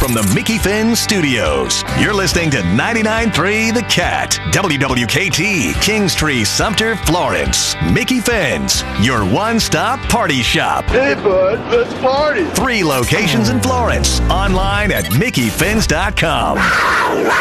from the Mickey Finn Studios. You're listening to 99.3 The Cat, WWKT, Kingstree, Sumter, Florence. Mickey Finn's, your one-stop party shop. Hey, bud, let's party. 3 locations in Florence. Online at MickeyFinns.com.